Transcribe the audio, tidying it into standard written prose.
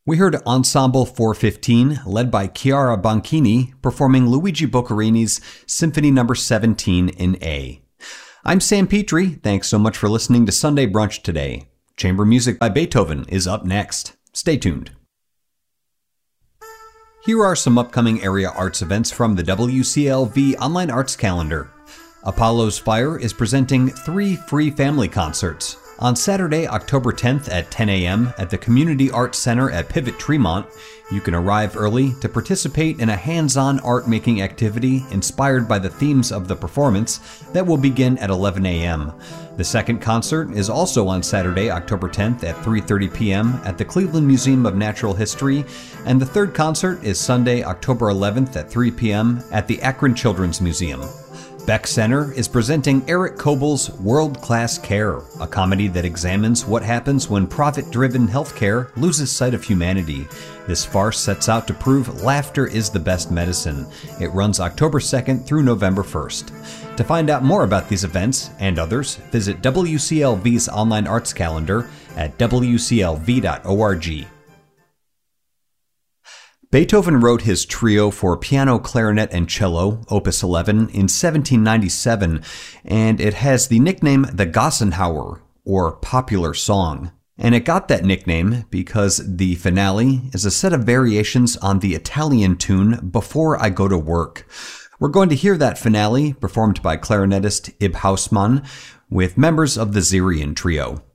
We heard Ensemble 415, led by Chiara Banchini, performing Luigi Boccherini's Symphony No. 17 in A. I'm Sam Petrie. Thanks so much for listening to Sunday Brunch today. Chamber music by Beethoven is up next. Stay tuned. Here are some upcoming area arts events from the WCLV Online Arts Calendar. Apollo's Fire is presenting 3 free family concerts. On Saturday, October 10th at 10 a.m. at the Community Arts Center at Pivot Tremont, you can arrive early to participate in a hands-on art-making activity inspired by the themes of the performance that will begin at 11 a.m. The second concert is also on Saturday, October 10th at 3:30 p.m. at the Cleveland Museum of Natural History, and the third concert is Sunday, October 11th at 3 p.m. at the Akron Children's Museum. Beck Center is presenting Eric Kobel's World Class Care, a comedy that examines what happens when profit-driven healthcare loses sight of humanity. This farce sets out to prove laughter is the best medicine. It runs October 2nd through November 1st. To find out more about these events and others, visit WCLV's online arts calendar at wclv.org. Beethoven wrote his trio for piano, clarinet, and cello, Opus 11, in 1797, and it has the nickname the Gassenhauer, or popular song. And it got that nickname because the finale is a set of variations on the Italian tune Before I Go to Work. We're going to hear that finale performed by clarinetist Ib Hausmann with members of the Zerian Trio.